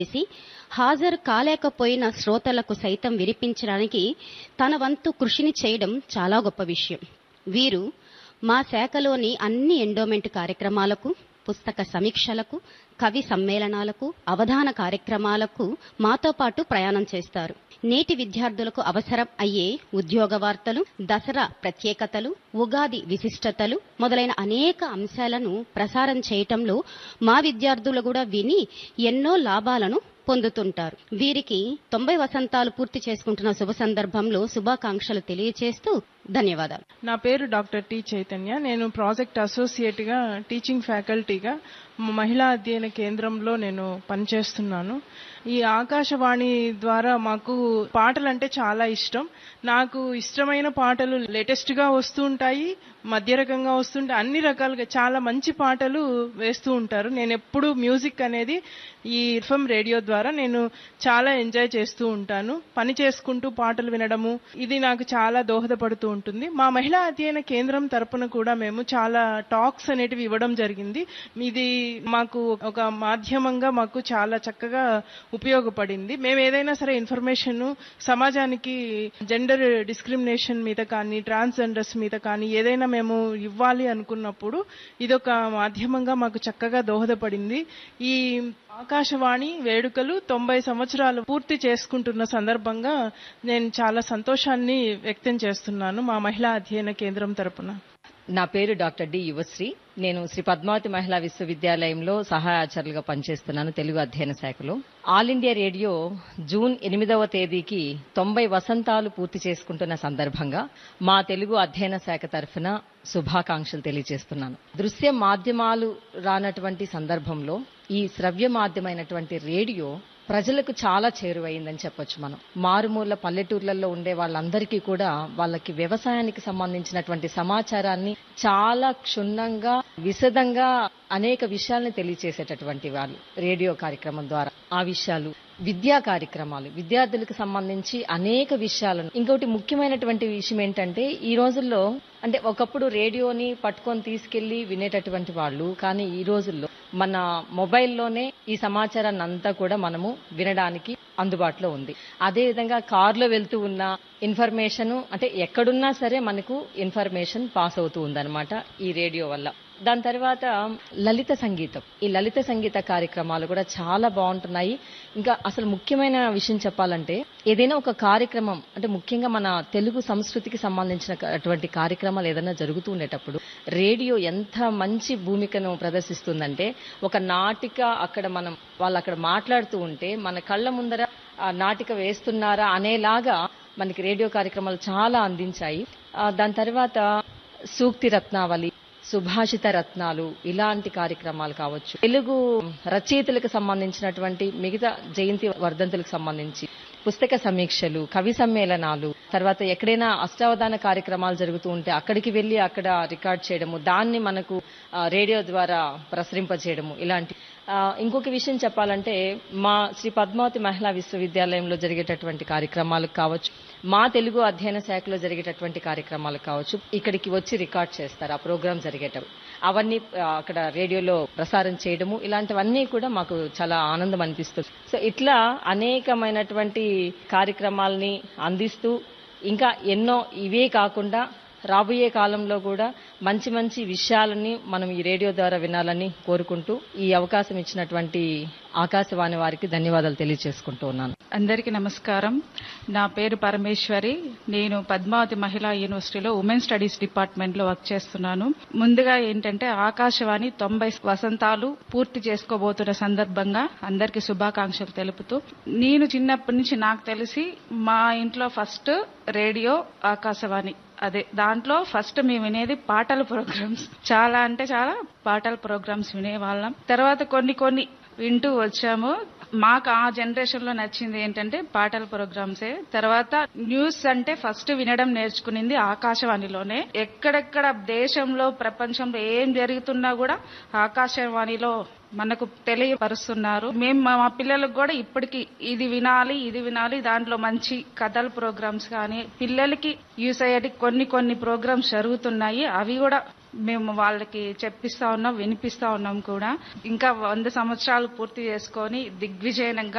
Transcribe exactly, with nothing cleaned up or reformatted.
చేసి హాజరు కాలేకపోయిన శ్రోతలకు సైతం వినిపించడానికి తన వంతు కృషిని చేయడం చాలా గొప్ప విషయం. వీరు మా శాఖలోని అన్ని ఎండోమెంట్ కార్యక్రమాలకు, పుస్తక సమీక్షలకు, కవి సమ్మేళనాలకు, అవధాన కార్యక్రమాలకు మాతో పాటు ప్రయాణం చేస్తారు. నేటి విద్యార్థులకు అవసరం అయ్యే ఉద్యోగ వార్తలు, దసరా ప్రత్యేకతలు, ఉగాది విశిష్టతలు మొదలైన అనేక అంశాలను ప్రసారం చేయటంలో మా విద్యార్థులు కూడా విని ఎన్నో లాభాలను పొందుతుంటారు. వీరికి తొంభై వసంతాలు పూర్తి చేసుకుంటున్న శుభ సందర్భంలో శుభాకాంక్షలు తెలియజేస్తూ ధన్యవాదాలు. నా పేరు డాక్టర్ టి చైతన్య. నేను ప్రాజెక్ట్ అసోసియేట్ గా టీచింగ్ ఫ్యాకల్టీగా మహిళా అధ్యయన కేంద్రంలో నేను పనిచేస్తున్నాను. ఈ ఆకాశవాణి ద్వారా మాకు పాటలంటే చాలా ఇష్టం. నాకు ఇష్టమైన పాటలు లేటెస్ట్ గా వస్తూ ఉంటాయి, మధ్య రకంగా వస్తుంటాయి, అన్ని రకాలుగా చాలా మంచి పాటలు వేస్తూ ఉంటారు. నేను ఎప్పుడు మ్యూజిక్ అనేది ఈ ఎఫ్ఎం రేడియో ద్వారా నేను చాలా ఎంజాయ్ చేస్తూ ఉంటాను. పని చేసుకుంటూ పాటలు వినడము ఇది నాకు చాలా దోహదపడుతూ ఉంటుంది. మా మహిళా అధ్యయన కేంద్రం తరపున కూడా మేము చాలా టాక్స్ అనేటివి ఇవ్వడం జరిగింది. ఇది మాకు ఒక మాధ్యమంగా మాకు చాలా చక్కగా ఉపయోగపడింది. మేము ఏదైనా సరే ఇన్ఫర్మేషన్ సమాజానికి జెండర్ డిస్క్రిమినేషన్ మీద కానీ, ట్రాన్స్జెండర్స్ మీద కానీ ఏదైనా మేము ఇవ్వాలి అనుకున్నప్పుడు ఇదొక మాధ్యమంగా మాకు చక్కగా దోహదపడింది. ఈ ఆకాశవాణి వేడుకలు తొంభై సంవత్సరాలు పూర్తి చేసుకుంటున్న సందర్భంగా నేను చాలా సంతోషాన్ని వ్యక్తం చేస్తున్నాను మా మహిళా అధ్యయన కేంద్రం తరపున. నా పేరు డాక్టర్ డి యువశ్రీ. నేను శ్రీ పద్మావతి మహిళా విశ్వవిద్యాలయంలో సహాయ ఆచార్యులుగా పనిచేస్తున్నాను తెలుగు అధ్యయన శాఖలో. ఆల్ ఇండియా రేడియో జూన్ ఎనిమిదవ తేదీకి తొంభై వసంతాలు పూర్తి చేసుకుంటున్న సందర్భంగా మా తెలుగు అధ్యయన శాఖ తరఫున శుభాకాంక్షలు తెలియజేస్తున్నాను. దృశ్య మాధ్యమాలు రానటువంటి సందర్భంలో ఈ శ్రవ్య మాధ్యమైనటువంటి రేడియో ప్రజలకు చాలా చేరువైందని చెప్పొచ్చు. మనం మారుమూల పల్లెటూర్లలో ఉండే వాళ్ళందరికీ కూడా వాళ్ళకి వ్యవసాయానికి సంబంధించినటువంటి సమాచారాన్ని చాలా క్షుణ్ణంగా, విశదంగా అనేక విషయాలను తెలియచేసేటటువంటి వాళ్ళు రేడియో కార్యక్రమం ద్వారా. ఆ విషయాలు విద్యా కార్యక్రమాలు, విద్యార్థులకు సంబంధించి అనేక విషయాలను. ఇంకొకటి ముఖ్యమైనటువంటి విషయం ఏంటంటే ఈ రోజుల్లో అంటే ఒకప్పుడు రేడియోని పట్టుకొని తీసుకెళ్లి వినేటటువంటి వాళ్ళు, కానీ ఈ రోజుల్లో మన మొబైల్లోనే ఈ సమాచారాన్ని అంతా కూడా మనము వినడానికి అందుబాటులో ఉంది. అదేవిధంగా కారులో వెళ్తూ ఉన్న ఇన్ఫర్మేషన్ అంటే ఎక్కడున్నా సరే మనకు ఇన్ఫర్మేషన్ పాస్ అవుతూ ఉందన్నమాట ఈ రేడియో వల్ల. దాని తర్వాత లలిత సంగీతం, ఈ లలిత సంగీత కార్యక్రమాలు కూడా చాలా బాగుంటున్నాయి. ఇంకా అసలు ముఖ్యమైన విషయం చెప్పాలంటే ఏదైనా ఒక కార్యక్రమం అంటే ముఖ్యంగా మన తెలుగు సంస్కృతికి సంబంధించినటువంటి కార్యక్రమాలు ఏదైనా జరుగుతూ ఉండేటప్పుడు రేడియో ఎంత మంచి భూమికను ప్రదర్శిస్తుందంటే ఒక నాటిక అక్కడ మనం వాళ్ళు అక్కడ మాట్లాడుతూ ఉంటే మన కళ్ళ ముందర ఆ నాటిక వేస్తున్నారా అనేలాగా మనకి రేడియో కార్యక్రమాలు చాలా అందించాయి. దాని తర్వాత సూక్తి రత్నావళి, సుభాషిత రత్నాలు ఇలాంటి కార్యక్రమాలు కావచ్చు. తెలుగు రచయితలకు సంబంధించినటువంటి మిగతా జయంతి వర్ధంతులకు సంబంధించి పుస్తక సమీక్షలు, కవి సమ్మేళనాలు, తర్వాత ఎక్కడైనా అష్టావధాన కార్యక్రమాలు జరుగుతూ ఉంటే అక్కడికి వెళ్లి అక్కడ రికార్డ్ చేయడము, దాన్ని మనకు రేడియో ద్వారా ప్రసరింపజేయడము ఇలాంటి. ఇంకొక విషయం చెప్పాలంటే మా శ్రీ పద్మావతి మహిళా విశ్వవిద్యాలయంలో జరిగేటటువంటి కార్యక్రమాలకు కావచ్చు, మా తెలుగు అధ్యయన శాఖలో జరిగేటటువంటి కార్యక్రమాలకు కావచ్చు, ఇక్కడికి వచ్చి రికార్డ్ చేస్తారు. ఆ ప్రోగ్రామ్ జరిగేటప్పుడు అవన్నీ అక్కడ రేడియోలో ప్రసారం చేయడము ఇలాంటివన్నీ కూడా మాకు చాలా ఆనందం అనిపిస్తుంది. సో ఇట్లా అనేకమైనటువంటి కార్యక్రమాలని అందిస్తూ ఇంకా ఎన్నో ఇవే కాకుండా రాబోయే కాలంలో కూడా మంచి మంచి విషయాలని మనం ఈ రేడియో ద్వారా వినాలని కోరుకుంటూ ఈ అవకాశం ఇచ్చినటువంటి ఆకాశవాణి వారికి ధన్యవాదాలు తెలియజేసుకుంటూ ఉన్నాను. అందరికీ నమస్కారం. నా పేరు పరమేశ్వరి. నేను పద్మావతి మహిళా యూనివర్సిటీలో ఉమెన్ స్టడీస్ డిపార్ట్మెంట్ లో వర్క్ చేస్తున్నాను. ముందుగా ఏంటంటే ఆకాశవాణి తొంభై వసంతాలు పూర్తి చేసుకోబోతున్న సందర్భంగా అందరికీ శుభాకాంక్షలు తెలుపుతూ, నేను చిన్నప్పటి నుంచి నాకు తెలిసి మా ఇంట్లో ఫస్ట్ రేడియో ఆకాశవాణి, అదే దాంట్లో ఫస్ట్ మేము వినేది పాటల ప్రోగ్రామ్స్. చాలా అంటే చాలా పాటల ప్రోగ్రామ్స్ వినేవాళ్ళం. తర్వాత కొన్ని కొన్ని వింటూ వచ్చాము. మాకు ఆ జనరేషన్ లో నచ్చింది ఏంటంటే పాటల ప్రోగ్రామ్సే. తర్వాత న్యూస్ అంటే ఫస్ట్ వినడం నేర్చుకునింది ఆకాశవాణిలోనే. ఎక్కడెక్కడ దేశంలో ప్రపంచంలో ఏం జరుగుతున్నా కూడా ఆకాశవాణిలో మనకు తెలియపరుస్తున్నారు. మేము మా పిల్లలకు కూడా ఇప్పటికీ ఇది వినాలి ఇది వినాలి దాంట్లో మంచి కథల ప్రోగ్రామ్స్ కానీ పిల్లలకి యూస్ అయ్యేటి కొన్ని కొన్ని ప్రోగ్రామ్స్ జరుగుతున్నాయి. అవి కూడా మేము వాళ్ళకి చెప్పిస్తా ఉన్నాం, వినిపిస్తా ఉన్నాం కూడా. ఇంకా వంద సంవత్సరాలు పూర్తి చేసుకొని దిగ్విజయంగా